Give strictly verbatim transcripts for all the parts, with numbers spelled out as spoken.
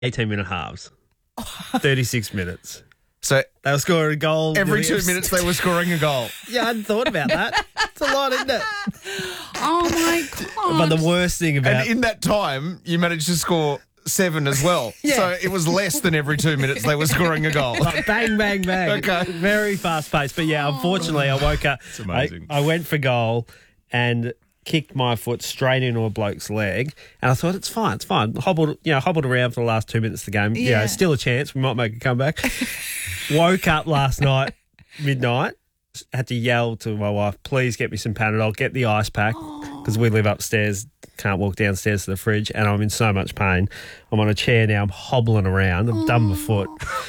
eighteen-minute halves. thirty-six minutes. So They were scoring a goal. every two minutes they were scoring a goal. Yeah, I hadn't thought about that. It's a lot, isn't it? Oh, my God. But the worst thing about And in that time, you managed to score seven as well. Yeah. So it was less than every two minutes they were scoring a goal. Like, bang, bang, bang. Okay. Very fast paced. But yeah, unfortunately, I woke up. It's amazing. I, I went for goal and kicked my foot straight into a bloke's leg, and I thought it's fine, it's fine. Hobbled, you know, hobbled around for the last two minutes of the game. Yeah, you know, still a chance. We might make a comeback. Woke up last night, midnight. Had to yell to my wife, please get me some Panadol, get the ice pack, because we live upstairs, can't walk downstairs to the fridge, and I'm in so much pain. I'm on a chair now, I'm hobbling around, I've done my foot.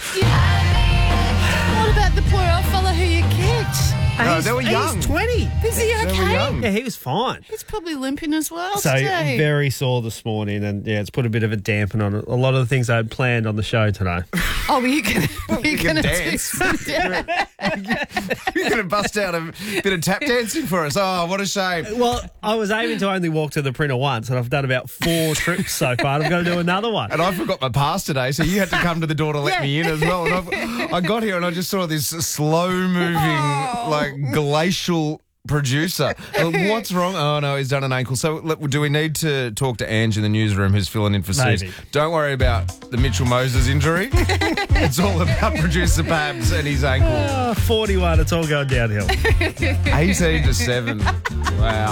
What about the poor old fella who you kicked? No, He's- they were young. He's twenty. Is he They were okay? young. Yeah, he was fine. He's probably limping as well So today. very sore this morning, and yeah, it's put a bit of a dampen on it. A lot of the things I had planned on the show today. Oh, were you going You to can do dance. some dance? You're going to bust out a bit of tap dancing for us. Oh, what a shame. Well, I was aiming to only walk to the printer once, and I've done about four trips so far. And I'm going to do another one. And I forgot my pass today, so you had to come to the door to let me in as well. And I've, I got here and I just saw this slow-moving, like, glacial producer. And what's wrong? Oh, no, he's done an ankle. So look, do we need to talk to Ange in the newsroom who's filling in for Sis? Maybe. Don't worry about the Mitchell Moses injury. It's all about producer Babs and his ankle. Oh, forty-one, it's all going downhill. eighteen to seven. Wow.